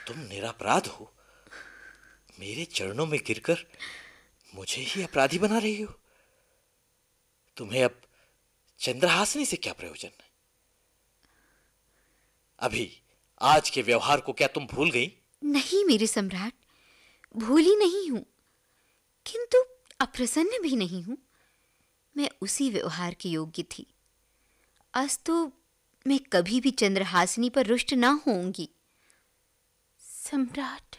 तुम निरपराध हो, मेरे चरणों में गिरकर मुझे ही अपराधी बना रही हो। तुम्हें अब चंद्रहासिनी से क्या प्रयोजन है? अभी आज के व्यवहार को क्या तुम भूल गई? नहीं मेरे सम्राट, भूली नहीं हूं, किंतु अप्रसन्न भी नहीं हूं। मैं उसी व्यवहार के योग्य थी। आज तो मैं कभी भी चंद्रहासिनी पर रुष्ट ना होऊंगी। सम्राट।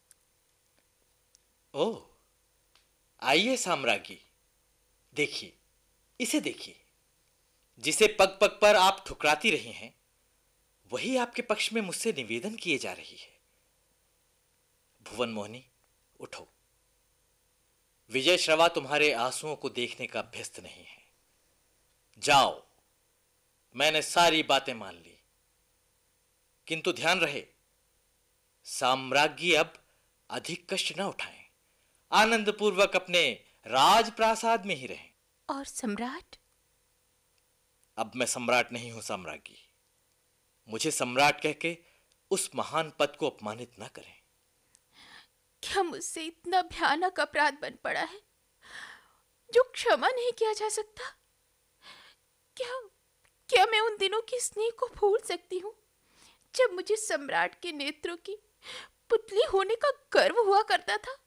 ओह, आइए साम्राज्ञी, देखिए, इसे देखिए। जिसे पग पग पर आप ठुकराती रही हैं, वही आपके पक्ष में मुझसे निवेदन किए जा रही है। भुवन मोहिनी, उठो। विजय श्रवा तुम्हारे आंसुओं को देखने का अभ्यस्त नहीं है। जाओ, मैंने सारी बातें मान ली, किंतु ध्यान रहे, साम्राज्ञी अब अधिक कष्ट न उठाएं, आनंद पूर्वक अपने राजप्रासाद में ही रहें। और सम्राट? अब मैं सम्राट नहीं हूं साम्राज्ञी। मुझे सम्राट कह के उस महान पद को अपमानित न करें। क्या मुझसे इतना भयानक अपराध बन पड़ा है जो क्षमा नहीं किया जा सकता? क्या क्या मैं उन दिनों की स्नेह को भूल सकती हूँ जब मुझे सम्राट के नेत्रों की पुतली होने का गर्व हुआ करता था?